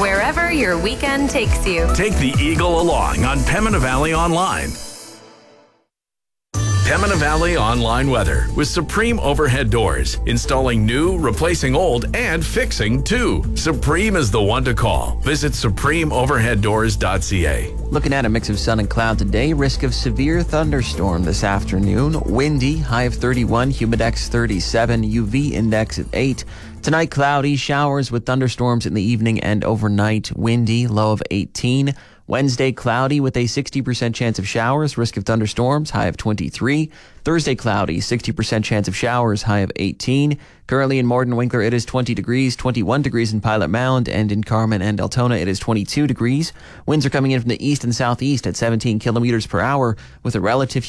wherever your weekend takes you. Take the Eagle along on Pembina Valley Online. Pembina Valley Online Weather with Supreme Overhead Doors. Installing new, replacing old, and fixing too. Supreme is the one to call. Visit supremeoverheaddoors.ca. Looking at a mix of sun and cloud today. Risk of severe thunderstorm this afternoon. Windy, high of 31, humidex 37, UV index at 8. Tonight, cloudy, showers with thunderstorms in the evening and overnight. Windy, low of 18. Wednesday, cloudy with a 60% chance of showers, risk of thunderstorms, high of 23. Thursday, cloudy, 60% chance of showers, high of 18. Currently in Morden Winkler, it is 20 degrees, 21 degrees in Pilot Mound, and in Carmen and Deltona, it is 22 degrees. Winds are coming in from the east and southeast at 17 kilometers per hour with a relative